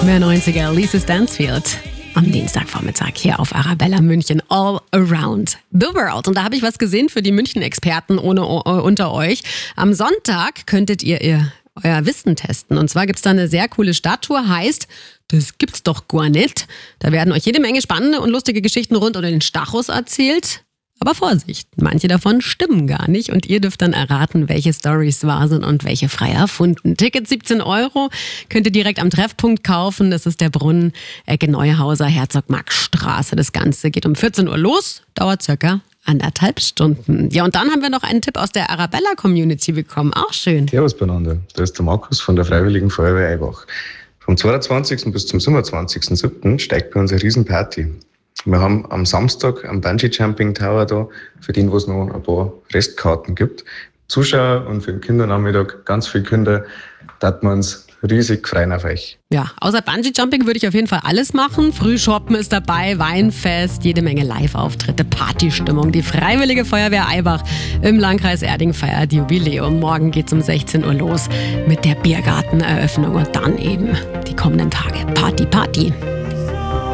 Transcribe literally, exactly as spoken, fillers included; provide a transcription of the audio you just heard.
Mehr neunziger, Lisa Stansfield. Am Dienstagvormittag hier auf Arabella München, all around the world. Und da habe ich was gesehen für die München-Experten ohne, unter euch. Am Sonntag könntet ihr, ihr euer Wissen testen. Und zwar gibt es da eine sehr coole Stadttour, heißt, das gibt's doch gar nicht. Da werden euch jede Menge spannende und lustige Geschichten rund um den Stachus erzählt. Aber Vorsicht, manche davon stimmen gar nicht und ihr dürft dann erraten, welche Storys wahr sind und welche frei erfunden. Ticket siebzehn Euro, könnt ihr direkt am Treffpunkt kaufen. Das ist der Brunnen, Ecke Neuhauser, Herzog-Max-Straße. Das Ganze geht um vierzehn Uhr los, dauert circa anderthalb Stunden. Ja, und dann haben wir noch einen Tipp aus der Arabella-Community bekommen. Auch schön. Servus beieinander. Da ist der Markus von der Freiwilligen Feuerwehr Eibach. Vom zweiundzwanzigsten bis zum siebenundzwanzigsten siebten steigt bei uns eine Riesenparty. Wir haben am Samstag am Bungee-Jumping Tower da, für den, wo es noch ein paar Restkarten gibt. Zuschauer und für den Kindernachmittag ganz viele Kinder, da wir uns riesig freuen auf euch. Ja, außer Bungee-Jumping würde ich auf jeden Fall alles machen. Frühshoppen ist dabei, Weinfest, jede Menge Live-Auftritte, Partystimmung. Die Freiwillige Feuerwehr Eibach im Landkreis Erding feiert Jubiläum. Morgen geht's um sechzehn Uhr los mit der Biergarteneröffnung und dann eben die kommenden Tage Party, Party.